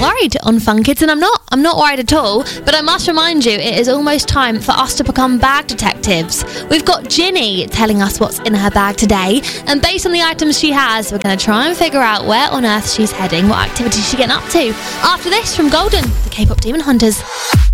worried on Fun Kids, and I'm not worried at all, but I must remind you, it is almost time for us to become bag detectives. We've got Ginny telling us what's in her bag today, and based on the items she has, we're going to try and figure out where on earth she's heading, what activities she's getting up to. After this, from Golden, the K-pop Demon Hunters.